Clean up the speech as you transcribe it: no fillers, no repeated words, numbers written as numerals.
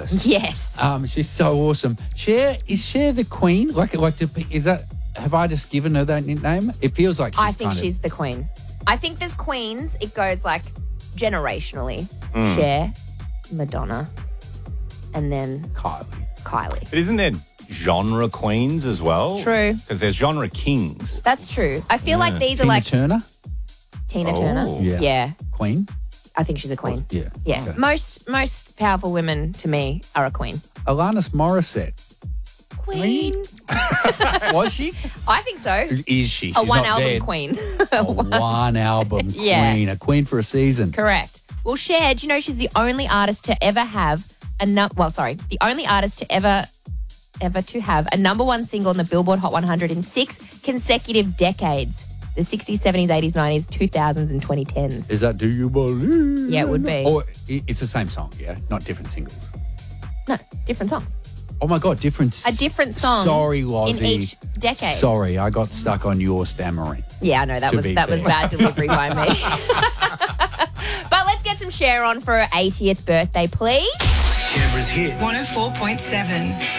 first. Yes. She's so awesome. Is Cher the queen? Have I just given her that nickname? It feels like I think she's the queen. I think there's queens. It goes like generationally. Cher, Madonna, and then Kylie. But isn't there genre queens as well? True. Because there's genre kings. That's true. I feel like these are Tina like Turner? Tina Turner. Yeah. Queen? I think she's a queen. Yeah. Yeah. Okay. Most powerful women to me are a queen. Alanis Morissette. Queen. Was she? I think so. Is she? She's A one not album dead. queen. A one album Yeah. queen. A queen for a season. Correct. Well, Cher, do you know she's the only artist to ever have the only artist to ever to have a number one single on the Billboard Hot 100 in 6 consecutive decades. The 60s, 70s, 80s, 90s, 2000s and 2010s. Is that Do You Believe? Yeah, it would be. Or it's the same song, yeah? Not different singles. No, different songs. Oh, my God, different. A different song. Sorry, Lozzie. In each decade. Sorry, I got stuck on your stammering. Yeah, I know. That was bad delivery by me. But let's get some Cher on for her 80th birthday, please. Canberra's hit 104.7.